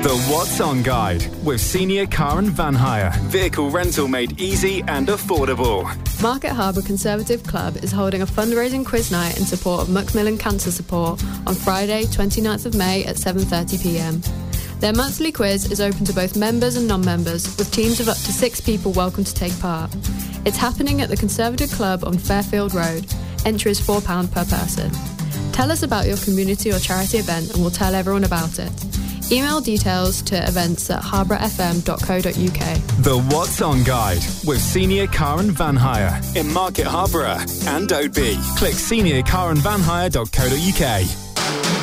The What's On Guide with Senior Car and Van Hire. Vehicle rental made easy and affordable. Market Harbour Conservative Club is holding a fundraising quiz night in support of Macmillan Cancer Support on Friday, 29th of May at 7:30pm. Their monthly quiz is open to both members and non-members, with teams of up to 6 people welcome to take part. It's happening at the Conservative Club on Fairfield Road. Entry is £4 per person. Tell us about your community or charity event and we'll tell everyone about it. Email details to events@harbourfm.co.uk. The What's On Guide with Senior Car and Van Hire in Market Harborough and Oadby. Click seniorcarandvanhire.co.uk.